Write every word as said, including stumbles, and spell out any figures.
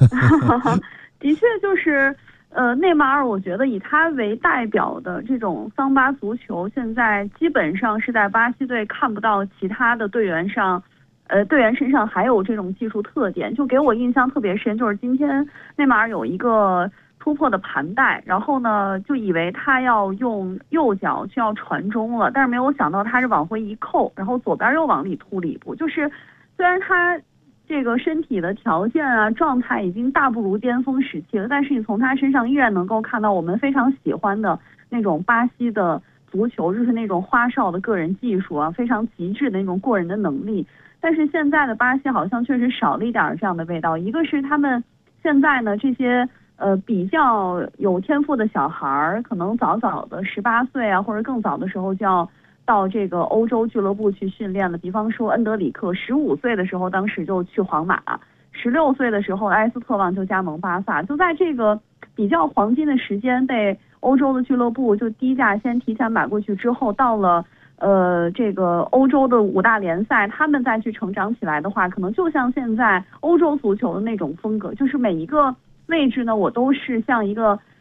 的确就是，呃，内马尔，我觉得以他为代表的这种桑巴足球，现在基本上是在巴西队看不到其他的队员上，呃，队员身上还有这种技术特点。就给我印象特别深，就是今天内马尔有一个突破的盘带，然后呢，就以为他要用右脚就要传中了，但是没有想到他是往回一扣，然后左边又往里突了一步，就是虽然他。这个身体的条件啊，状态已经大不如巅峰时期了，但是你从他身上依然能够看到我们非常喜欢的那种巴西的足球，就是那种花哨的个人技术啊，非常极致的那种过人的能力。但是现在的巴西好像确实少了一点这样的味道。一个是他们现在呢这些呃比较有天赋的小孩儿，可能早早的十八岁啊，或者更早的时候就要。到这个欧洲俱乐部去训练了，比方说恩德里克，十五岁的时候，当时就去皇马；十六岁的时候，埃斯特旺就加盟巴萨。就在这个比较黄金的时间，被欧洲的俱乐部就低价先提前买过去之后，到了呃这个欧洲的五大联赛，他们再去成长起来的话，可能就像现在欧洲足球的那种风格，就是每一个位置呢，我都是像一个。